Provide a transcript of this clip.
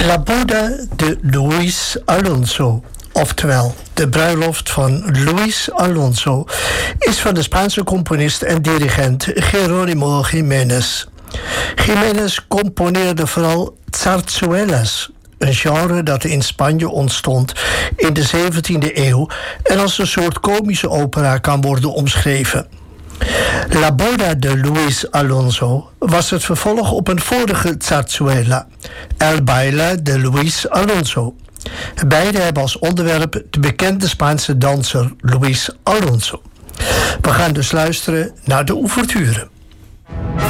La boda de Luis Alonso, oftewel de bruiloft van Luis Alonso, is van de Spaanse componist en dirigent Jerónimo Jiménez. Jiménez componeerde vooral zarzuelas, een genre dat in Spanje ontstond in de 17e eeuw en als een soort komische opera kan worden omschreven. La boda de Luis Alonso was het vervolg op een vorige zarzuela, El baile de Luis Alonso. Beide hebben als onderwerp de bekende Spaanse danser Luis Alonso. We gaan dus luisteren naar de ouverture.